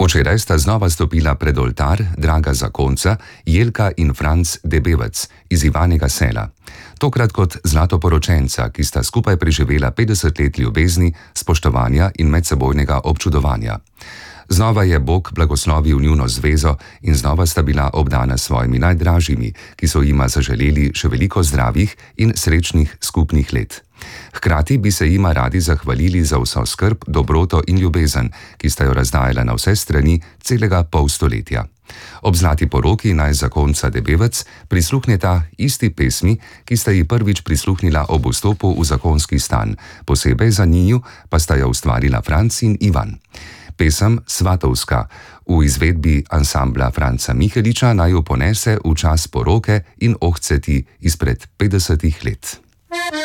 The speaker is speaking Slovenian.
Včeraj sta znova stopila pred oltar draga zakonca Jelka in Franc Debevec iz Ivanjega Sela. Tokrat kot zlatoporočenca, ki sta skupaj preživela 50 let ljubezni, spoštovanja in medsebojnega občudovanja. Znova je Bog blagoslovil njuno zvezo in znova sta bila obdana s svojimi najdražjimi, ki so jima zaželeli še veliko zdravih in srečnih skupnih let. Hkrati bi se jima radi zahvalili za vso skrb, dobroto in ljubezen, ki sta jo razdajala na vse strani celega pol stoletja. Ob zlati poroki naj zakonca Debevec prisluhneta isti pesmi, ki sta ji prvič prisluhnila ob vstopu v zakonski stan, posebej za njiju pa sta jo ustvarila Franc in Ivan. Pesem Svatovska v izvedbi ansambla Franca Miheliča naj jo ponese v čas poroke in ohceti izpred 50 let.